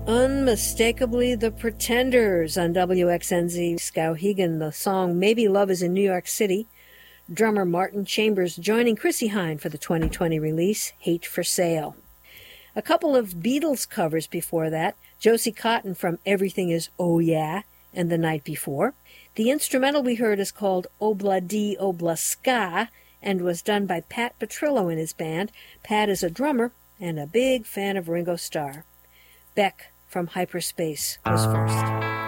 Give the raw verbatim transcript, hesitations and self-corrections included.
Unmistakably the Pretenders on W X N Z Skowhegan. The song Maybe Love is in New York City. Drummer Martin Chambers joining Chrissie Hynde for the twenty twenty release, Hate for Sale. A couple of Beatles covers before that, Josie Cotton from Everything Is Oh Yeah and The Night Before. The instrumental we heard is called Obla Di Obla Ska and was done by Pat Petrillo and his band. Pat is a drummer and a big fan of Ringo Starr. Beck from Hyperspace was first.